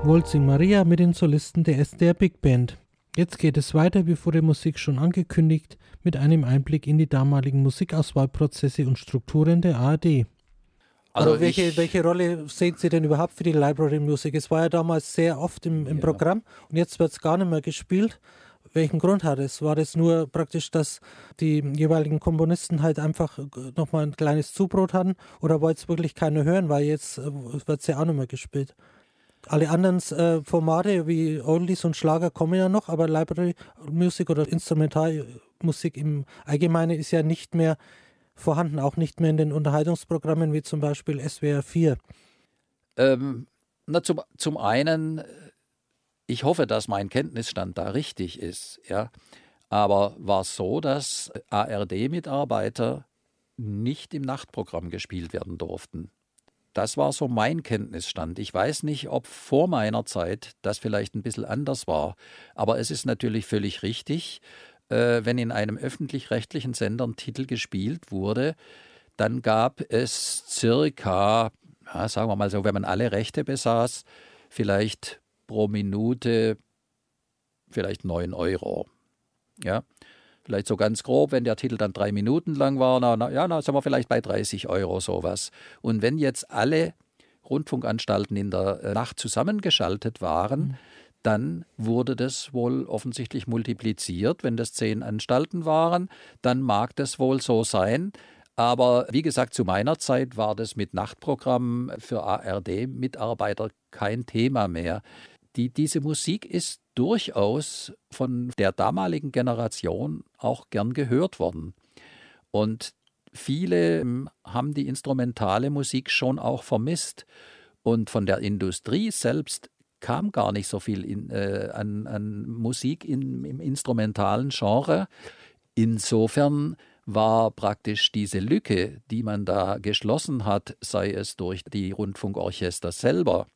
Wolzing Maria mit den Solisten der SDR Big Band. Jetzt geht es weiter, wie vor der Musik schon angekündigt, mit einem Einblick in die damaligen Musikauswahlprozesse und Strukturen der ARD. Also welche Rolle sehen Sie denn überhaupt für die Library Music? Es war ja damals sehr oft im Programm und jetzt wird es gar nicht mehr gespielt. Welchen Grund hat es? War das nur praktisch, dass die jeweiligen Komponisten halt einfach nochmal ein kleines Zubrot hatten oder wollte es wirklich keiner hören, weil jetzt wird es ja auch nicht mehr gespielt? Alle anderen Formate wie Oldies und Schlager kommen ja noch, aber Library Music oder Instrumentalmusik im Allgemeinen ist ja nicht mehr vorhanden, auch nicht mehr in den Unterhaltungsprogrammen wie zum Beispiel SWR 4. Zum einen, ich hoffe, dass mein Kenntnisstand da richtig ist, ja. Aber war es so, dass ARD-Mitarbeiter nicht im Nachtprogramm gespielt werden durften. Das war so mein Kenntnisstand. Ich weiß nicht, ob vor meiner Zeit das vielleicht ein bisschen anders war. Aber es ist natürlich völlig richtig, wenn in einem öffentlich-rechtlichen Sender ein Titel gespielt wurde, dann gab es circa, sagen wir mal so, wenn man alle Rechte besaß, vielleicht pro Minute vielleicht 9 €. Ja, vielleicht so ganz grob, wenn der Titel dann 3 Minuten lang war, na sind wir vielleicht bei 30 € sowas. Und wenn jetzt alle Rundfunkanstalten in der Nacht zusammengeschaltet waren, dann wurde das wohl offensichtlich multipliziert. Wenn das 10 Anstalten waren, dann mag das wohl so sein. Aber wie gesagt, zu meiner Zeit war das mit Nachtprogramm für ARD-Mitarbeiter kein Thema mehr. Diese Musik ist durchaus von der damaligen Generation auch gern gehört worden. Und viele haben die instrumentale Musik schon auch vermisst. Und von der Industrie selbst kam gar nicht so viel an Musik im instrumentalen Genre. Insofern war praktisch diese Lücke, die man da geschlossen hat, sei es durch die Rundfunkorchester selber,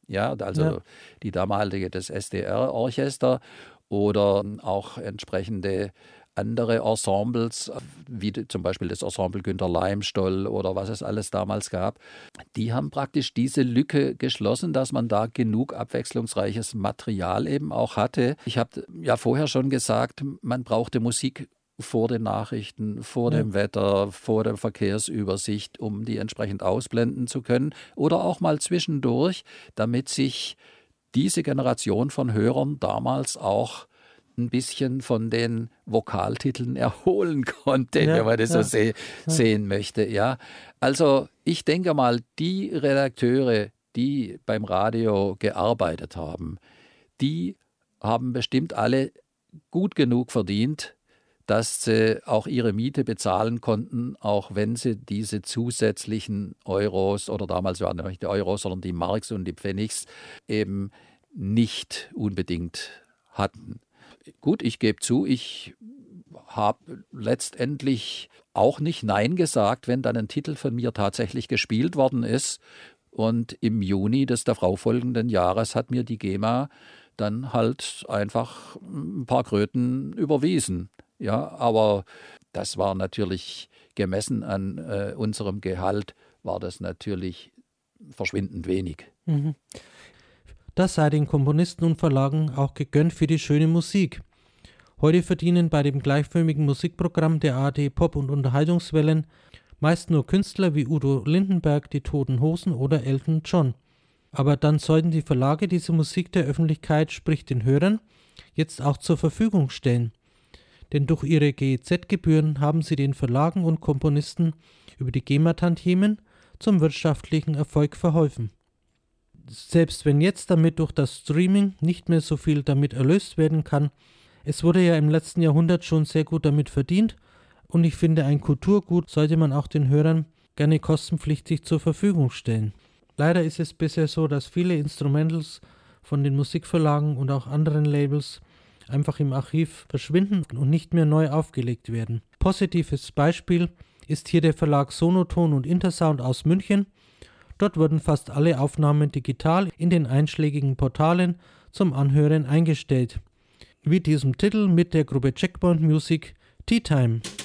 die damalige das SDR-Orchester oder auch entsprechende andere Ensembles, wie zum Beispiel das Ensemble Günter Leimstoll oder was es alles damals gab, die haben praktisch diese Lücke geschlossen, dass man da genug abwechslungsreiches Material eben auch hatte. Ich habe ja vorher schon gesagt, man brauchte Musik vor den Nachrichten, vor dem Wetter, vor der Verkehrsübersicht, um die entsprechend ausblenden zu können oder auch mal zwischendurch, damit sich diese Generation von Hörern damals auch ein bisschen von den Vokaltiteln erholen konnte, wenn man das so sehen möchte. Ja. Also ich denke mal, die Redakteure, die beim Radio gearbeitet haben, die haben bestimmt alle gut genug verdient, dass sie auch ihre Miete bezahlen konnten, auch wenn sie diese zusätzlichen Euros, oder damals waren ja nicht die Euros, sondern die Marks und die Pfennigs, eben nicht unbedingt hatten. Gut, ich gebe zu, ich habe letztendlich auch nicht Nein gesagt, wenn dann ein Titel von mir tatsächlich gespielt worden ist. Und im Juni des darauffolgenden Jahres hat mir die GEMA dann halt einfach ein paar Kröten überwiesen. Ja, aber das war natürlich gemessen an unserem Gehalt, war das natürlich verschwindend wenig. Das sei den Komponisten und Verlagen auch gegönnt für die schöne Musik. Heute verdienen bei dem gleichförmigen Musikprogramm der ARD Pop- und Unterhaltungswellen meist nur Künstler wie Udo Lindenberg, die Toten Hosen oder Elton John. Aber dann sollten die Verlage diese Musik der Öffentlichkeit, sprich den Hörern, jetzt auch zur Verfügung stellen. Denn durch ihre GEZ-Gebühren haben sie den Verlagen und Komponisten über die GEMA-Tantiemen zum wirtschaftlichen Erfolg verholfen. Selbst wenn jetzt damit durch das Streaming nicht mehr so viel damit erlöst werden kann, es wurde ja im letzten Jahrhundert schon sehr gut damit verdient und ich finde, ein Kulturgut sollte man auch den Hörern gerne kostenpflichtig zur Verfügung stellen. Leider ist es bisher so, dass viele Instrumentals von den Musikverlagen und auch anderen Labels einfach im Archiv verschwinden und nicht mehr neu aufgelegt werden. Positives Beispiel ist hier der Verlag Sonoton und Intersound aus München. Dort wurden fast alle Aufnahmen digital in den einschlägigen Portalen zum Anhören eingestellt. Wie diesem Titel mit der Gruppe Checkpoint Music Tea Time.